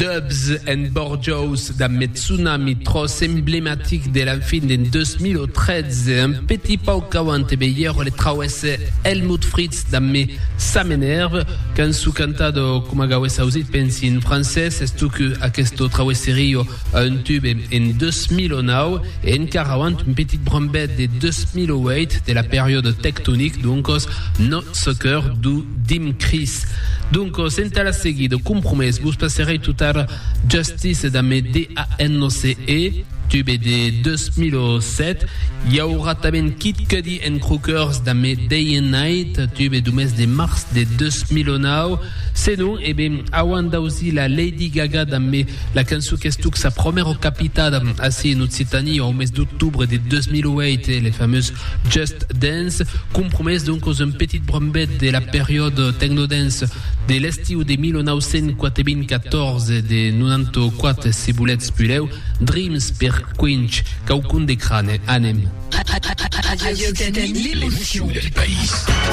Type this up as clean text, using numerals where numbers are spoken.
Dubs and Borjos da Tsunami tros emblématique de la fin de 2013. Un petit pau kawant e hier le trawes Helmut Fritz da me Ça m'énerve quand sous cantado comme gawes ausit pensi in français c'est tout que aquesto trawesserio un tube en 2009 et en caravant une petite brombette de 2008 de la période tectonique donc no soccer du Dim Chris. Donc senta la seguida compromesso vous passerez tout à Justice da me DANOCE tube de 2007. Il y aura também Kid Cudi and Crookers da me Day and Night tube du mes de mars de 2009. C'est nous et bien awanda aussi la Lady Gaga da me la cançó que estuc sa première capitale así en Occitanie au mes d'octobre de 2008 les fameuses Just Dance compromet donc aux une petite brombette de la période technodance de l'estiu de 1914 de 94 si boulet spuleu Dreams per Quinch caucun de crane anem Radio Canu, l'émotion del país.